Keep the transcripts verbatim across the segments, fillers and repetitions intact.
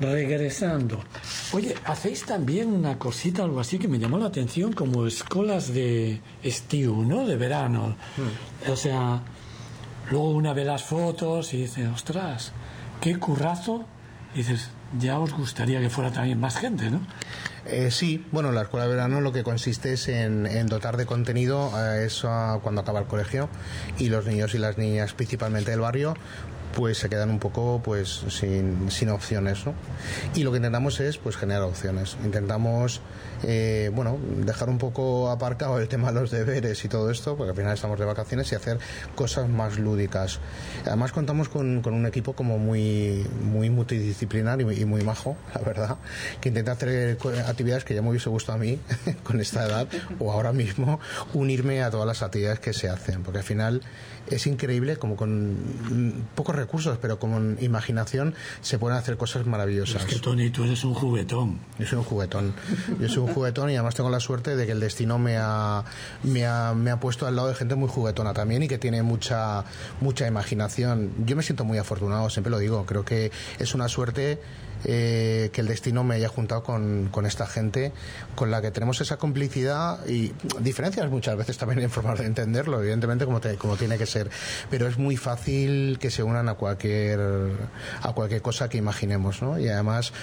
regresando. Oye, hacéis también una cosita, algo así que me llamó la atención, como escuelas de estío, ¿no? De verano. Mm. O sea, luego una ve las fotos y dice, ostras, qué currazo. Y dices, ya os gustaría que fuera también más gente, ¿no? Eh, sí, bueno, la escuela de verano lo que consiste es en, en dotar de contenido a eso a cuando acaba el colegio, y los niños y las niñas, principalmente del barrio, pues se quedan un poco pues sin, sin opciones, ¿no? Y lo que intentamos es pues generar opciones. Intentamos eh, bueno, dejar un poco aparcado el tema de los deberes y todo esto, porque al final estamos de vacaciones, y hacer cosas más lúdicas. Además contamos con, con un equipo como muy, muy multidisciplinar y muy, y muy majo, la verdad, que intenta hacer actividades que ya me hubiese gustado a mí con esta edad o ahora mismo unirme a todas las actividades que se hacen, porque al final es increíble como con pocos recursos, pero con imaginación se pueden hacer cosas maravillosas. Es que, Tony, tú eres un juguetón. Yo soy un juguetón. Yo soy un juguetón y además tengo la suerte de que el destino me ha, me ha, me ha puesto al lado de gente muy juguetona también y que tiene mucha, mucha imaginación. Yo me siento muy afortunado, siempre lo digo. Creo que es una suerte eh, que el destino me haya juntado con, con esta gente con la que tenemos esa complicidad y diferencias muchas veces también en forma de entenderlo, evidentemente, como, te, como tiene que ser. Pero es muy fácil que se unan a cualquier, a cualquier cosa que imaginemos, ¿no? Y además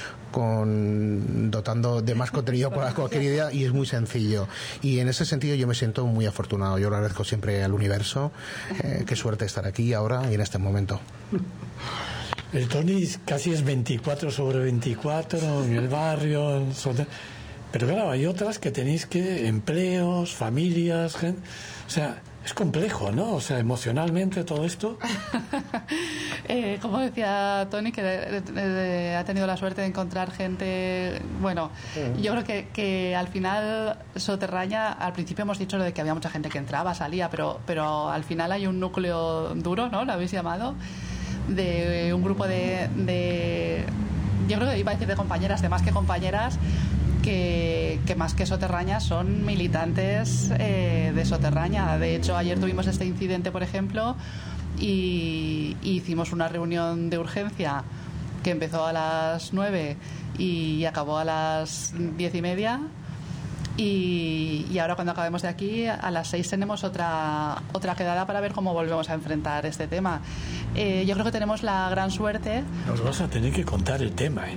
con dotando de más contenido para cualquier idea, y es muy sencillo. Y en ese sentido yo me siento muy afortunado. Yo lo agradezco siempre al universo. Eh, qué suerte estar aquí ahora y en este momento. El Tony casi es veinticuatro sobre veinticuatro en el barrio, en solter... pero claro, hay otras que tenéis que empleos, familias, gente... o sea, es complejo, ¿no? O sea, emocionalmente todo esto. eh, como decía Tony, que de, de, de, ha tenido la suerte de encontrar gente. Bueno, sí. Yo creo que, que al final Soterraña, al principio hemos dicho lo de que había mucha gente que entraba, salía, pero, pero al final hay un núcleo duro, ¿no? Lo habéis llamado, de un grupo de, de yo creo que iba a decir de compañeras, de más que compañeras, que, que más que Soterraña son militantes eh, de Soterraña. De hecho, ayer tuvimos este incidente, por ejemplo, y, y hicimos una reunión de urgencia que empezó a las nueve y acabó a las diez y media. Y, y ahora, cuando acabemos de aquí, a las seis tenemos otra otra quedada para ver cómo volvemos a enfrentar este tema. Eh, yo creo que tenemos la gran suerte. Nos vas a tener que contar el tema, ¿eh?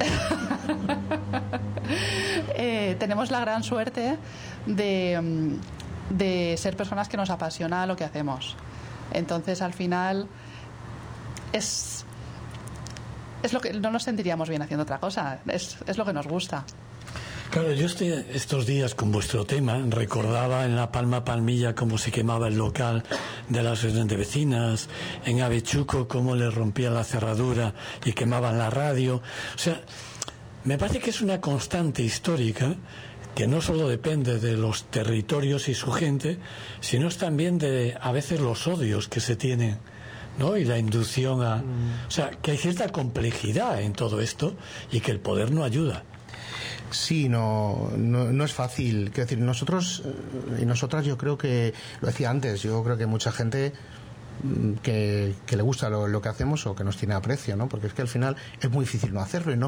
eh, tenemos la gran suerte de, de ser personas que nos apasiona lo que hacemos. Entonces, al final, es, es lo que no nos sentiríamos bien haciendo otra cosa. Es, es lo que nos gusta. Claro, yo este, estos días con vuestro tema recordaba en La Palma Palmilla cómo se quemaba el local de la asociación de vecinas, en Avechuco cómo le rompían la cerradura y quemaban la radio. O sea, me parece que es una constante histórica que no solo depende de los territorios y su gente, sino es también de a veces los odios que se tienen, ¿no? Y la inducción a... O sea, que hay cierta complejidad en todo esto y que el poder no ayuda. Sí, no, no, no es fácil. Quiero decir, nosotros y nosotras, yo creo que, lo decía antes, yo creo que mucha gente que, que le gusta lo, lo que hacemos o que nos tiene aprecio, ¿no? Porque es que al final es muy difícil no hacerlo y no